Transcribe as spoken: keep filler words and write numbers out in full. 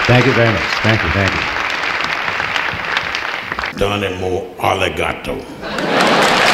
Thank you very much. Thank you, thank you. Done it more alligator.